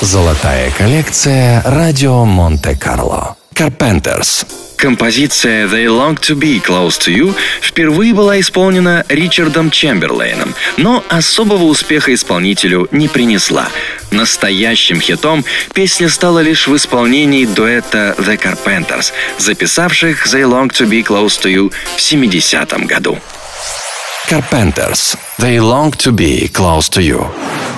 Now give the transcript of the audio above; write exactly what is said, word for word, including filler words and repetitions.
Золотая коллекция радио Монте-Карло. Carpenters. Композиция «They Long to Be Close to You» впервые была исполнена Ричардом Чемберлейном, но особого успеха исполнителю не принесла. Настоящим хитом песня стала лишь в исполнении дуэта The Carpenters, записавших «They Long to Be Close to You» в семидесятом году. Carpenters. They Long to Be Close to You.